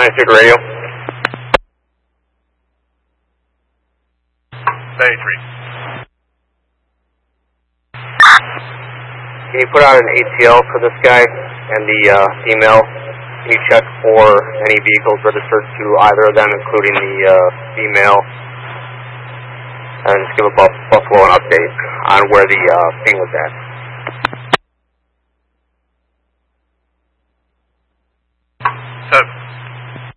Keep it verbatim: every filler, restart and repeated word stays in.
nine two radio. ninety-three. Can you put out an A T L for this guy and the uh, female? Can you check for any vehicles registered to either of them, including the uh, female? And just give a buff Buffalo an update on where the uh, thing was at. Seven.